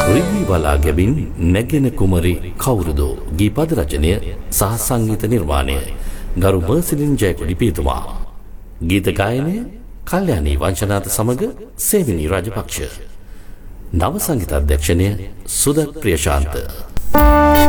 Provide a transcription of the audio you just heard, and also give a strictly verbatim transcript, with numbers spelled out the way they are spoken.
රිවි බලා ගැබින් නැගෙන කුමරි කවුරුද ගීපද රචනය සහ සංගීත නිර්මාණය ගරු මර්සිලින් ජයකොඩි පියතුමා. ගීත ගායනය කල්යාණී වංශනාත සමග සේවිනී රාජපක්ෂ. නව සංගීත අධ්‍යක්ෂණය සුදත් ප්‍රියශාන්ත.